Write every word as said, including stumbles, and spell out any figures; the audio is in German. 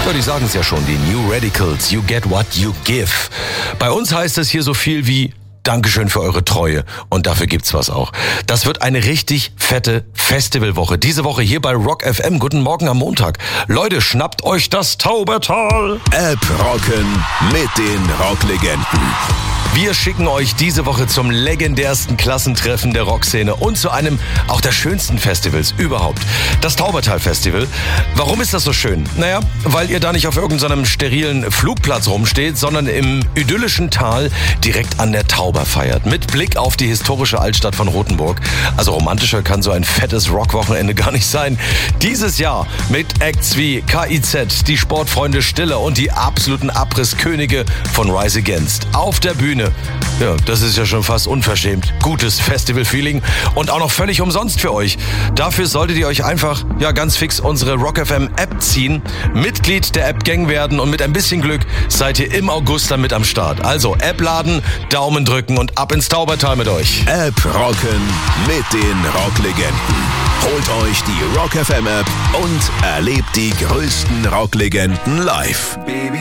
Ja, die sagen es ja schon, die New Radicals, you get what you give. Bei uns heißt es hier so viel wie Dankeschön für eure Treue und dafür gibt's was auch. Das wird eine richtig fette Festivalwoche. Diese Woche hier bei Rock F M. Guten Morgen am Montag. Leute, schnappt euch das Taubertal. App rocken mit den Rocklegenden. Wir schicken euch diese Woche zum legendärsten Klassentreffen der Rockszene und zu einem auch der schönsten Festivals überhaupt. Das Taubertal Festival. Warum ist das so schön? Naja, weil ihr da nicht auf irgendeinem sterilen Flugplatz rumsteht, sondern im idyllischen Tal direkt an der Tauber feiert. Mit Blick auf die historische Altstadt von Rothenburg. Also romantischer kann so ein fettes Rockwochenende gar nicht sein. Dieses Jahr mit Acts wie K I Z, die Sportfreunde Stille und die absoluten Abrisskönige von Rise Against. Auf der Bühne. Ja, das ist ja schon fast unverschämt. Gutes Festival-Feeling und auch noch völlig umsonst für euch. Dafür solltet ihr euch einfach, ja, ganz fix unsere Rock F M App ziehen, Mitglied der App-Gang werden und mit ein bisschen Glück seid ihr im August dann mit am Start. Also App laden, Daumen drücken und ab ins Taubertal mit euch. App rocken mit den Rocklegenden. Holt euch die Rock F M App und erlebt die größten Rocklegenden live.